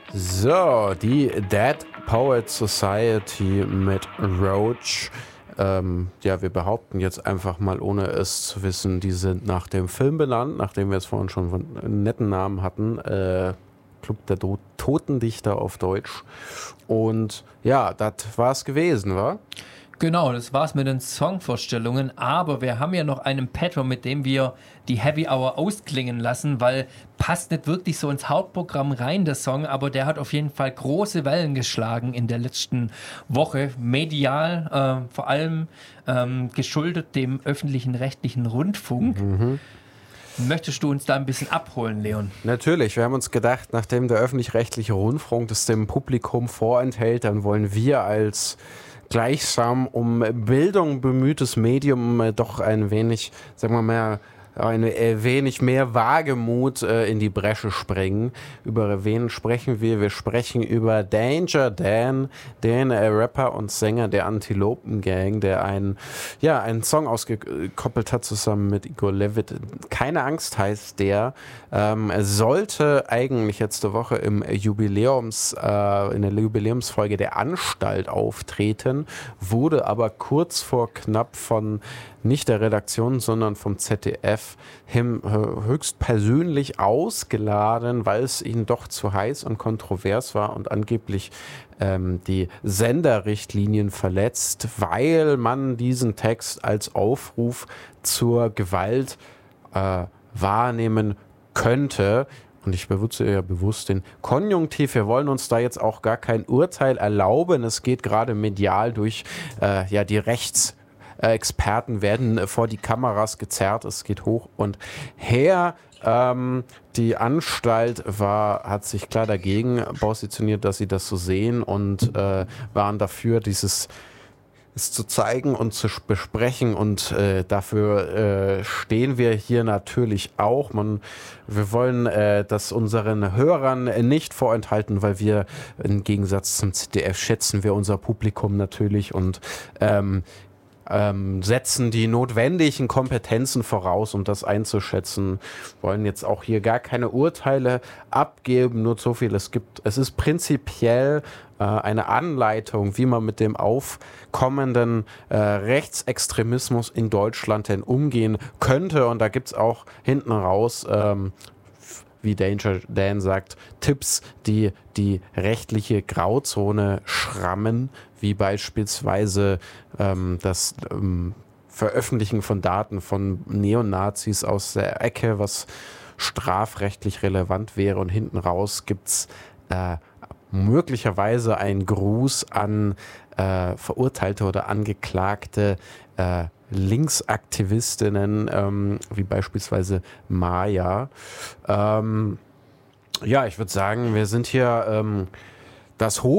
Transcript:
So, die Dead Poet Society mit Roach. Ja, wir behaupten jetzt einfach mal, ohne es zu wissen, die sind nach dem Film benannt, nachdem wir es vorhin schon von einen netten Namen hatten. Club der Totendichter auf Deutsch. Und ja, das war's gewesen, wa? Genau, das war's mit den Songvorstellungen, aber wir haben ja noch einen Petro, mit dem wir die Heavy Hour ausklingen lassen, weil passt nicht wirklich so ins Hauptprogramm rein, der Song, aber der hat auf jeden Fall große Wellen geschlagen in der letzten Woche, medial, vor allem geschuldet dem öffentlichen rechtlichen Rundfunk. Möchtest du uns da ein bisschen abholen, Leon? Natürlich, wir haben uns gedacht, nachdem der öffentlich-rechtliche Rundfunk das dem Publikum vorenthält, dann wollen wir als gleichsam um Bildung bemühtes Medium doch ein wenig, sagen wir mal, ein wenig mehr Wagemut in die Bresche springen. Über wen sprechen wir? Wir sprechen über Danger Dan, den Rapper und Sänger der Antilopen Gang, der einen Song ausgekoppelt hat zusammen mit Igor Levit. Keine Angst heißt der. Er sollte eigentlich letzte Woche in der Jubiläumsfolge der Anstalt auftreten, wurde aber kurz vor knapp von nicht der Redaktion, sondern vom ZDF höchstpersönlich ausgeladen, weil es ihnen doch zu heiß und kontrovers war und angeblich die Senderrichtlinien verletzt, weil man diesen Text als Aufruf zur Gewalt wahrnehmen könnte. Und ich benutze ja bewusst den Konjunktiv. Wir wollen uns da jetzt auch gar kein Urteil erlauben. Es geht gerade medial durch die Rechtsexperten werden vor die Kameras gezerrt. Es geht hoch und her. Die Anstalt hat sich klar dagegen positioniert, dass sie das so sehen und waren dafür, es zu zeigen und zu besprechen und dafür stehen wir hier natürlich auch. Wir wollen das unseren Hörern nicht vorenthalten, weil wir im Gegensatz zum ZDF schätzen wir unser Publikum natürlich und setzen die notwendigen Kompetenzen voraus, um das einzuschätzen. Wollen jetzt auch hier gar keine Urteile abgeben, nur so viel. Es ist prinzipiell eine Anleitung, wie man mit dem aufkommenden Rechtsextremismus in Deutschland denn umgehen könnte. Und da gibt es auch hinten raus, wie Danger Dan sagt, Tipps, die die rechtliche Grauzone schrammen, wie beispielsweise das Veröffentlichen von Daten von Neonazis aus der Ecke, was strafrechtlich relevant wäre. Und hinten raus gibt es möglicherweise einen Gruß an Verurteilte oder Angeklagte Linksaktivistinnen, wie beispielsweise Maya. Ich würde sagen, wir sind hier das